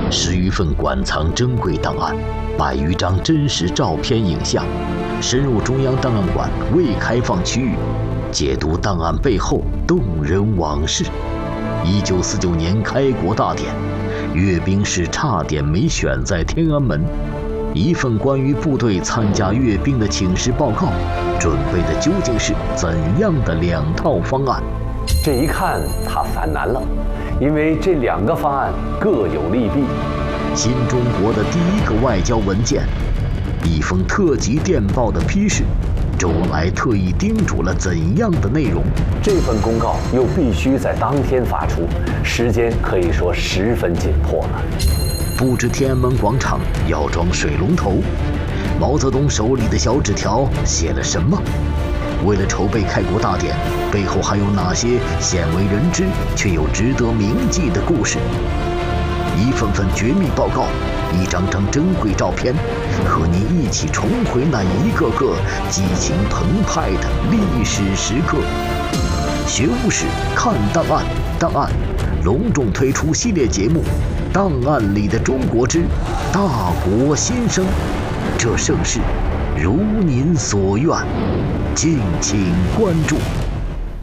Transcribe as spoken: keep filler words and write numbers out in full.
十余份馆藏珍贵档案，百余张真实照片影像，深入中央档案馆未开放区域，解读档案背后动人往事。一九四九年开国大典，阅兵式差点没选在天安门。一份关于部队参加阅兵的请示报告，准备的究竟是怎样的两套方案？ 这一看他犯难了，因为这两个方案各有利弊。 新中国的第一个外交文件，一封特级电报的批示，周恩来特意叮嘱了怎样的内容？ 这份公告又必须在当天发出，时间可以说十分紧迫了。 布置天安门广场要装水龙头，毛泽东手里的小纸条写了什么？为了筹备开国大典，背后还有哪些鲜为人知却又值得铭记的故事？一份份绝密报告，一张张珍贵照片，和您一起重回那一个个激情澎湃的历史时刻。学务室看档案，档案隆重推出系列节目《档案里的中国之大国新生》，这盛世如您所愿，敬请关注。